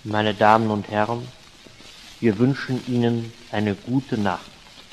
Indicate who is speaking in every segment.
Speaker 1: Meine Damen und Herren, wir wünschen Ihnen eine gute Nacht.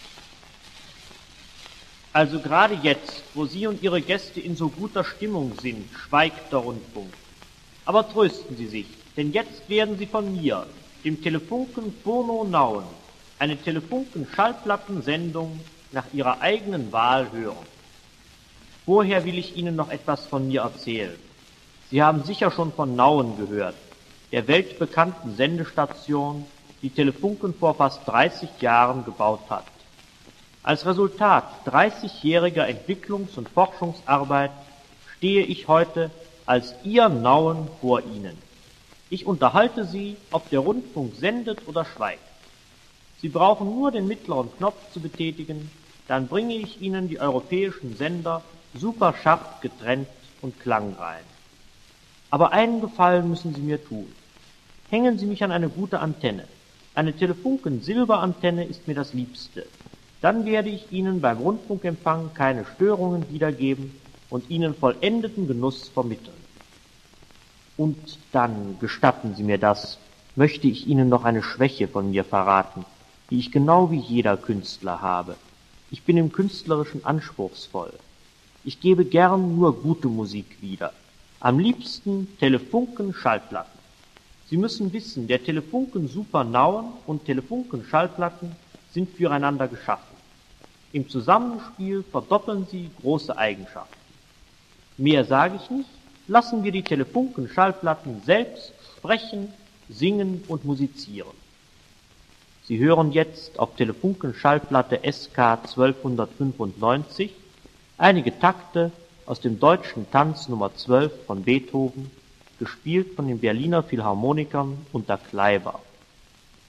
Speaker 2: Also gerade jetzt, wo Sie und Ihre Gäste in so guter Stimmung sind, schweigt der Rundfunk. Aber trösten Sie sich, denn jetzt werden Sie von mir, dem Telefunken Furno Nauen, eine Telefunken-Schallplattensendung nach Ihrer eigenen Wahl hören. Vorher will ich Ihnen noch etwas von mir erzählen. Sie haben sicher schon von Nauen gehört, der weltbekannten Sendestation, die Telefunken vor fast 30 Jahren gebaut hat. Als Resultat 30-jähriger Entwicklungs- und Forschungsarbeit stehe ich heute als Ihr Nauen vor Ihnen. Ich unterhalte Sie, ob der Rundfunk sendet oder schweigt. Sie brauchen nur den mittleren Knopf zu betätigen, dann bringe ich Ihnen die europäischen Sender super scharf getrennt und klangrein. Aber einen Gefallen müssen Sie mir tun. Hängen Sie mich an eine gute Antenne. Eine Telefunken-Silberantenne ist mir das Liebste. Dann werde ich Ihnen beim Rundfunkempfang keine Störungen wiedergeben und Ihnen vollendeten Genuss vermitteln. Und dann, gestatten Sie mir das, möchte ich Ihnen noch eine Schwäche von mir verraten, die ich genau wie jeder Künstler habe. Ich bin im Künstlerischen anspruchsvoll. Ich gebe gern nur gute Musik wieder. Am liebsten Telefunken-Schallplatten. Sie müssen wissen, der Telefunken Super Nauen und Telefunken Schallplatten sind füreinander geschaffen. Im Zusammenspiel verdoppeln sie große Eigenschaften. Mehr sage ich nicht, lassen wir die Telefunken Schallplatten selbst sprechen, singen und musizieren. Sie hören jetzt auf Telefunken Schallplatte SK 1295 einige Takte aus dem Deutschen Tanz Nummer 12 von Beethoven, gespielt von den Berliner Philharmonikern unter Kleiber.